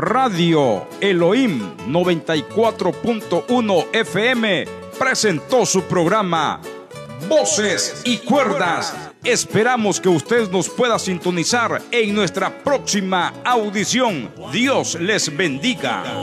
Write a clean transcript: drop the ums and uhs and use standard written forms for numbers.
Radio Elohim 94.1 FM presentó su programa Voces y Cuerdas. Esperamos que usted nos pueda sintonizar en nuestra próxima audición. Dios les bendiga.